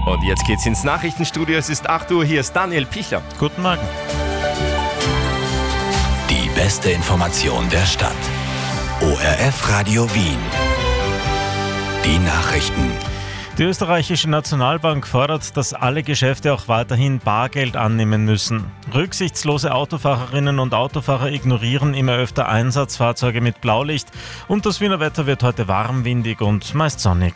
Und jetzt geht's ins Nachrichtenstudio. Es ist 8 Uhr, hier ist Daniel Pichler. Guten Morgen. Die beste Information der Stadt. ORF Radio Wien. Die Nachrichten. Die österreichische Nationalbank fordert, dass alle Geschäfte auch weiterhin Bargeld annehmen müssen. Rücksichtslose Autofahrerinnen und Autofahrer ignorieren immer öfter Einsatzfahrzeuge mit Blaulicht und das Wiener Wetter wird heute warm, windig und meist sonnig.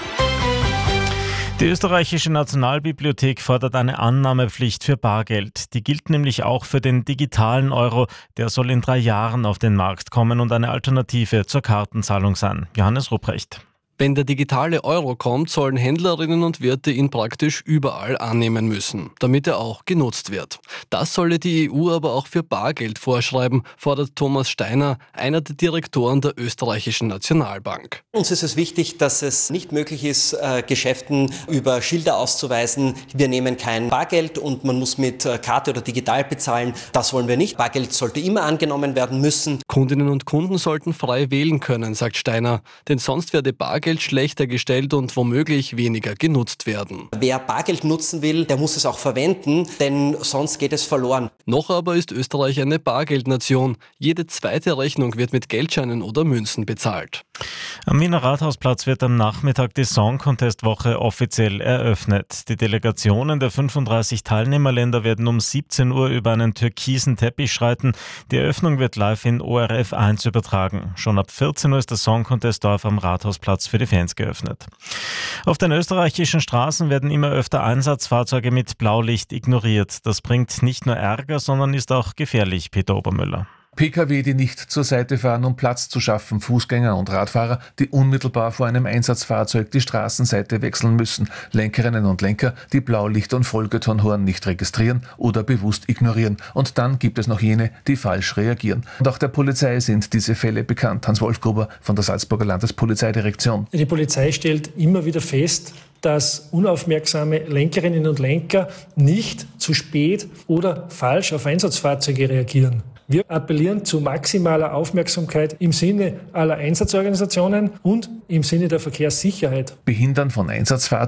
Die österreichische Nationalbibliothek fordert eine Annahmepflicht für Bargeld. Die gilt nämlich auch für den digitalen Euro. Der soll in 3 Jahren auf den Markt kommen und eine Alternative zur Kartenzahlung sein. Johannes Rupprecht. Wenn der digitale Euro kommt, sollen Händlerinnen und Wirte ihn praktisch überall annehmen müssen, damit er auch genutzt wird. Das solle die EU aber auch für Bargeld vorschreiben, fordert Thomas Steiner, einer der Direktoren der österreichischen Nationalbank. Uns ist es wichtig, dass es nicht möglich ist, Geschäften über Schilder auszuweisen, wir nehmen kein Bargeld und man muss mit Karte oder digital bezahlen. Das wollen wir nicht. Bargeld sollte immer angenommen werden müssen. Kundinnen und Kunden sollten frei wählen können, sagt Steiner, denn sonst werde Bargeld schlechter gestellt und womöglich weniger genutzt werden. Wer Bargeld nutzen will, der muss es auch verwenden, denn sonst geht es verloren. Noch aber ist Österreich eine Bargeldnation. Jede zweite Rechnung wird mit Geldscheinen oder Münzen bezahlt. Am Wiener Rathausplatz wird am Nachmittag die Song Contest Woche offiziell eröffnet. Die Delegationen der 35 Teilnehmerländer werden um 17 Uhr über einen türkisen Teppich schreiten. Die Eröffnung wird live in ORF 1 übertragen. Schon ab 14 Uhr ist der Song Contest Dorf am Rathausplatz für die Fans geöffnet. Auf den österreichischen Straßen werden immer öfter Einsatzfahrzeuge mit Blaulicht ignoriert. Das bringt nicht nur Ärger, sondern ist auch gefährlich, Peter Obermüller. Pkw, die nicht zur Seite fahren, um Platz zu schaffen, Fußgänger und Radfahrer, die unmittelbar vor einem Einsatzfahrzeug die Straßenseite wechseln müssen, Lenkerinnen und Lenker, die Blaulicht- und Folgetonhorn nicht registrieren oder bewusst ignorieren. Und dann gibt es noch jene, die falsch reagieren. Und auch der Polizei sind diese Fälle bekannt. Hans-Wolf Gruber von der Salzburger Landespolizeidirektion. Die Polizei stellt immer wieder fest, dass unaufmerksame Lenkerinnen und Lenker nicht zu spät oder falsch auf Einsatzfahrzeuge reagieren. Wir appellieren zu maximaler Aufmerksamkeit im Sinne aller Einsatzorganisationen und im Sinne der Verkehrssicherheit. Behindern von Einsatzfahrzeugen